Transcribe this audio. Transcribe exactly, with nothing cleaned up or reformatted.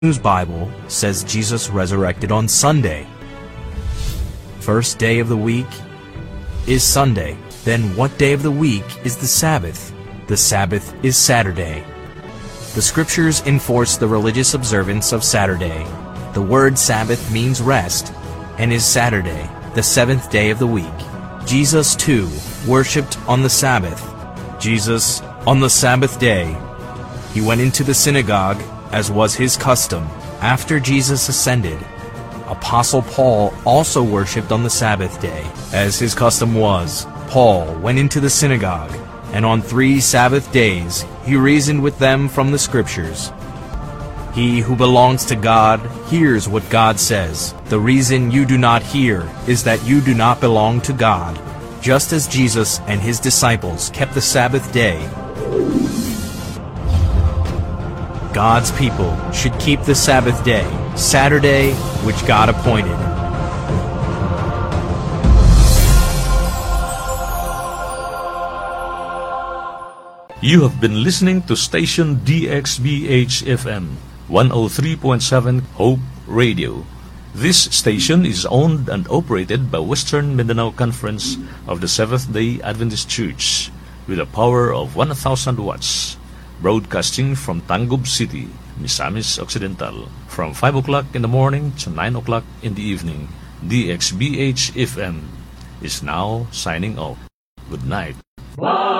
News Bible says Jesus resurrected on Sunday. First day of the week is Sunday. Then what day of the week is the Sabbath? The Sabbath is Saturday. The Scriptures enforce the religious observance of Saturday. The word Sabbath means rest, and is Saturday, the seventh day of the week. Jesus, too, worshipped on the Sabbath. Jesus, on the Sabbath day, he went into the synagogue, as was his custom. After Jesus ascended, Apostle Paul also worshipped on the Sabbath day. As his custom was, Paul went into the synagogue, and on three Sabbath days he reasoned with them from the Scriptures. He who belongs to God hears what God says. The reason you do not hear is that you do not belong to God, just as Jesus and his disciples kept the Sabbath day. God's people should keep the Sabbath day, Saturday, which God appointed. You have been listening to station D X B H F M one oh three point seven Hope Radio. This station is owned and operated by Western Mindanao Conference of the Seventh-day Adventist Church with a power of one thousand watts, broadcasting from Tangub City, Misamis Occidental, from five o'clock in the morning to nine o'clock in the evening. D X B H F M is now signing off. Good night.